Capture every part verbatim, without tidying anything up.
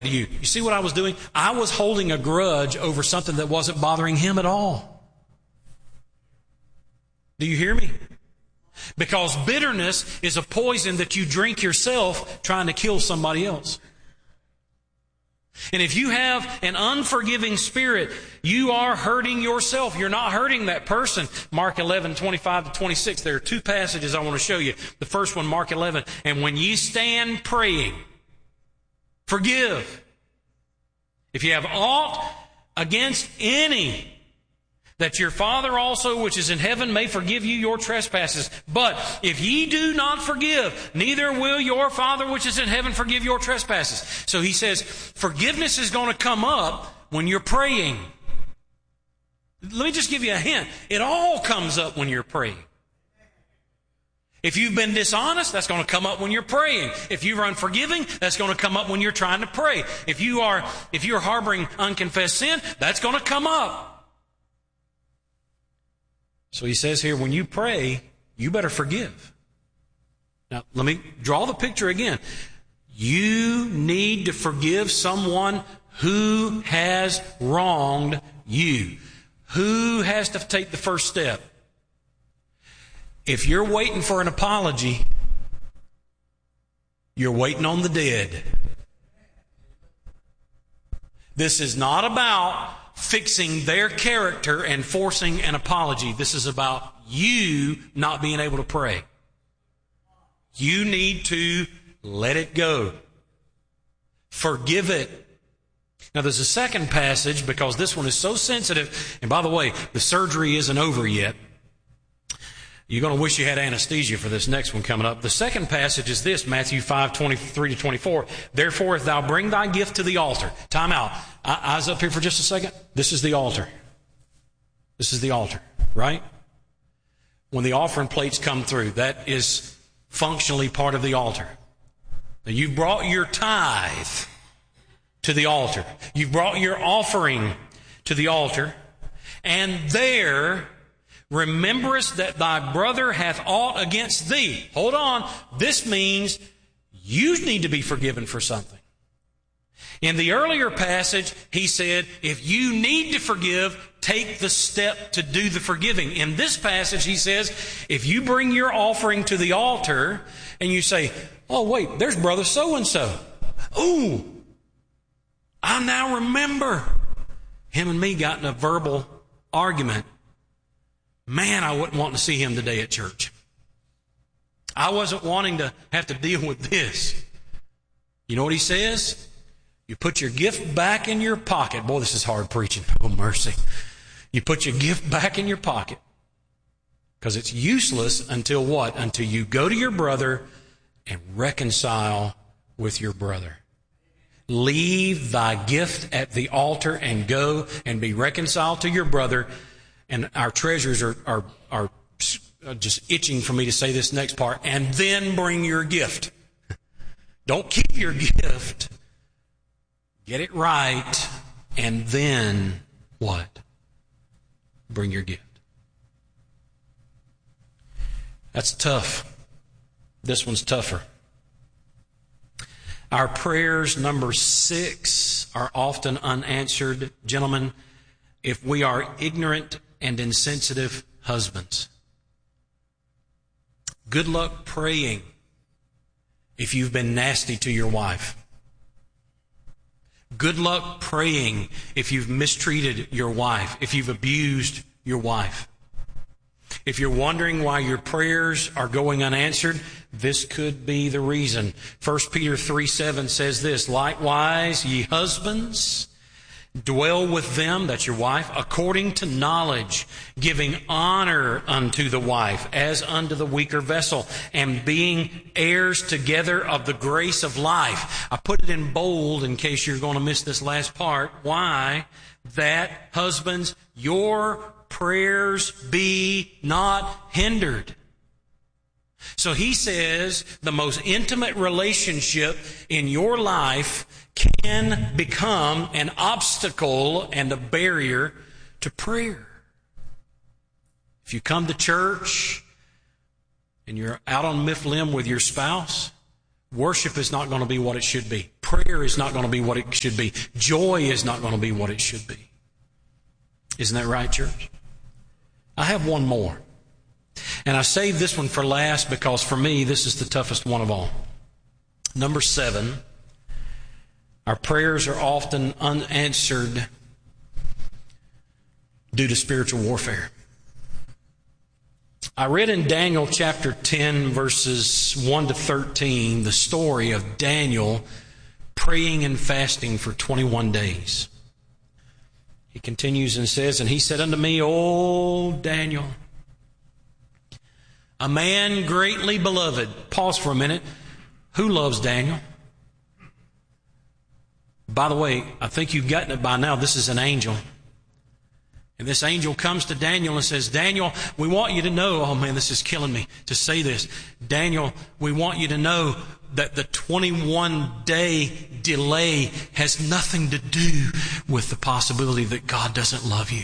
you. You see what I was doing? I was holding a grudge over something that wasn't bothering him at all. Do you hear me? Because bitterness is a poison that you drink yourself trying to kill somebody else. And if you have an unforgiving spirit, you are hurting yourself. You're not hurting that person. Mark eleven, twenty-five to twenty-six. There are two passages I want to show you. The first one, Mark eleven. And when ye stand praying, forgive. If you have aught against any, that your Father also which is in heaven may forgive you your trespasses. But if ye do not forgive, neither will your Father which is in heaven forgive your trespasses. So he says, forgiveness is going to come up when you're praying. Let me just give you a hint. It all comes up when you're praying. If you've been dishonest, that's going to come up when you're praying. If you're unforgiving, that's going to come up when you're trying to pray. If you are, if you're harboring unconfessed sin, that's going to come up. So he says here, when you pray, you better forgive. Now, let me draw the picture again. You need to forgive someone who has wronged you. Who has to take the first step? If you're waiting for an apology, you're waiting on the dead. This is not about fixing their character and forcing an apology. This is about you not being able to pray. You need to let it go. Forgive it. Now there's a second passage, because this one is so sensitive. And by the way, the surgery isn't over yet. You're going to wish you had anesthesia for this next one coming up. The second passage is this, Matthew five, twenty-three to twenty-four. Therefore, if thou bring thy gift to the altar. Time out. Eyes up here for just a second. This is the altar. This is the altar, right? When the offering plates come through, that is functionally part of the altar. Now, you've brought your tithe to the altar. You've brought your offering to the altar. And there, rememberest that thy brother hath aught against thee. Hold on. This means you need to be forgiven for something. In the earlier passage, he said, if you need to forgive, take the step to do the forgiving. In this passage, he says, if you bring your offering to the altar and you say, oh, wait, there's brother so-and-so. Ooh, I now remember him and me got in a verbal argument. Man, I wouldn't want to see him today at church. I wasn't wanting to have to deal with this. You know what he says? You put your gift back in your pocket. Boy, this is hard preaching. Oh, mercy. You put your gift back in your pocket. Because it's useless until what? Until you go to your brother and reconcile with your brother. Leave thy gift at the altar and go and be reconciled to your brother. And our treasures are, are, are just itching for me to say this next part. And then bring your gift. Don't keep your gift. Get it right. And then what? Bring your gift. That's tough. This one's tougher. Our prayers, number six, are often unanswered. Gentlemen, if we are ignorant and insensitive husbands. Good luck praying if you've been nasty to your wife. Good luck praying if you've mistreated your wife, if you've abused your wife. If you're wondering why your prayers are going unanswered, this could be the reason. First Peter three seven says this, likewise, ye husbands, dwell with them, that's your wife, according to knowledge, giving honor unto the wife as unto the weaker vessel, and being heirs together of the grace of life. I put it in bold in case you're going to miss this last part. Why? That, husbands, your prayers be not hindered. So he says the most intimate relationship in your life can become an obstacle and a barrier to prayer. If you come to church and you're out on Mifflin with your spouse, Worship is not going to be what it should be. Prayer is not going to be what it should be. Joy is not going to be what it should be. Isn't that right, church? I have one more. And I saved this one for last because for me, this is the toughest one of all. Number seven, our prayers are often unanswered due to spiritual warfare. I read in Daniel chapter ten, verses one to thirteen, the story of Daniel praying and fasting for twenty-one days. He continues and says, "And he said unto me, O Daniel, a man greatly beloved." Pause for a minute. Who loves Daniel? By the way, I think you've gotten it by now. This is an angel. And this angel comes to Daniel and says, "Daniel, we want you to know," oh man, this is killing me to say this. "Daniel, we want you to know that the twenty-one day delay has nothing to do with the possibility that God doesn't love you.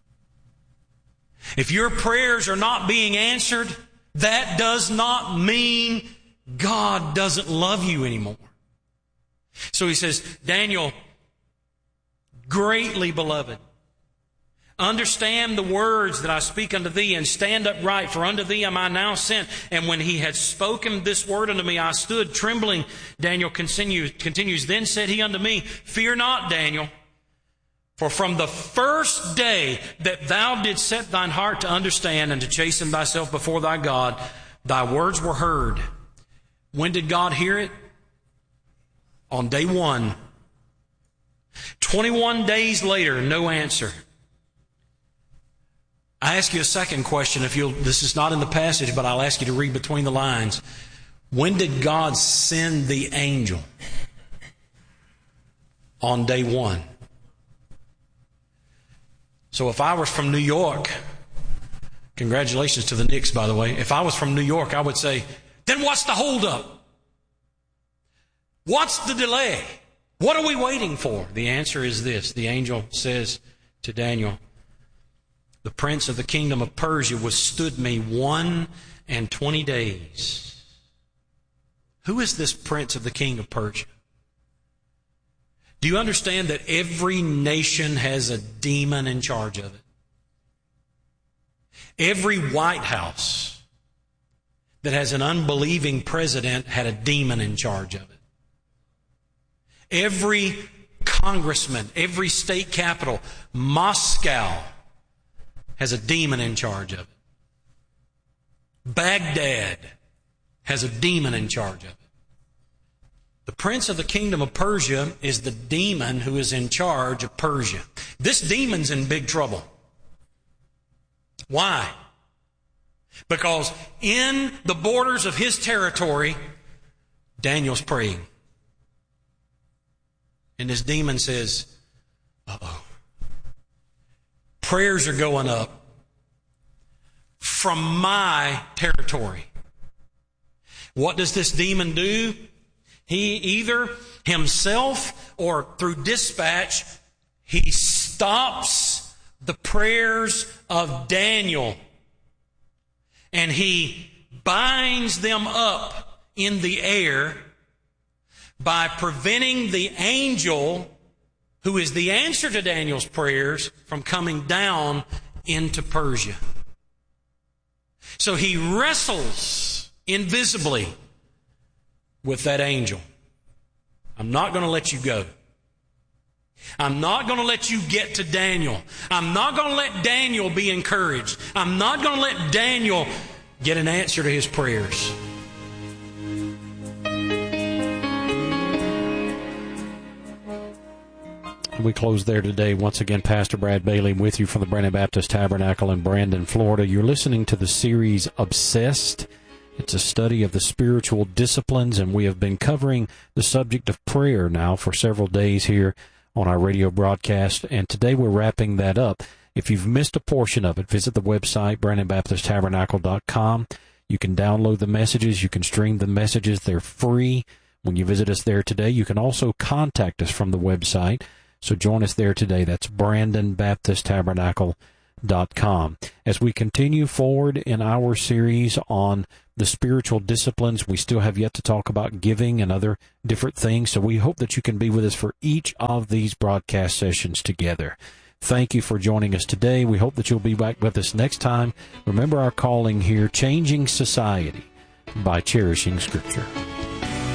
If your prayers are not being answered, that does not mean God doesn't love you anymore." So he says, "Daniel, greatly beloved, understand the words that I speak unto thee, and stand upright, for unto thee am I now sent." And when he had spoken this word unto me, I stood trembling. Daniel continues, continues, "Then said he unto me, Fear not, Daniel, for from the first day that thou didst set thine heart to understand and to chasten thyself before thy God, thy words were heard." When did God hear it? On day one. twenty-one days later, no answer. I ask you a second question. If you'll, this is not in the passage, but I'll ask you to read between the lines. When did God send the angel? On day one. So if I was from New York, congratulations to the Knicks, by the way. If I was from New York, I would say, then what's the holdup? What's the delay? What are we waiting for? The answer is this. The angel says to Daniel, "The prince of the kingdom of Persia withstood me one and twenty days." Who is this prince of the king of Persia? Do you understand that every nation has a demon in charge of it? Every White House that has an unbelieving president had a demon in charge of it. Every congressman, every state capital, Moscow has a demon in charge of it. Baghdad has a demon in charge of it. The prince of the kingdom of Persia is the demon who is in charge of Persia. This demon's in big trouble. Why? Because in the borders of his territory, Daniel's praying. And this demon says, uh-oh. Prayers are going up from my territory. What does this demon do? He either himself or through dispatch, he stops the prayers of Daniel and he binds them up in the air by preventing the angel, who is the answer to Daniel's prayers, from coming down into Persia. So he wrestles invisibly with that angel. I'm not going to let you go. I'm not going to let you get to Daniel. I'm not going to let Daniel be encouraged. I'm not going to let Daniel get an answer to his prayers. We close there today. Once again, Pastor Brad Bailey with you from the Brandon Baptist Tabernacle in Brandon, Florida. You're listening to the series Obsessed. It's a study of the spiritual disciplines, and we have been covering the subject of prayer now for several days here on our radio broadcast, and today we're wrapping that up. If you've missed a portion of it, visit the website, brandon baptist tabernacle dot com. You can download the messages. You can stream the messages. They're free when you visit us there today. You can also contact us from the website. So join us there today. That's brandon baptist tabernacle dot com. As we continue forward in our series on the spiritual disciplines. We still have yet to talk about giving and other different things. So we hope that you can be with us for each of these broadcast sessions together. Thank you for joining us today. We hope that you'll be back with us next time. Remember our calling here, changing society by cherishing Scripture.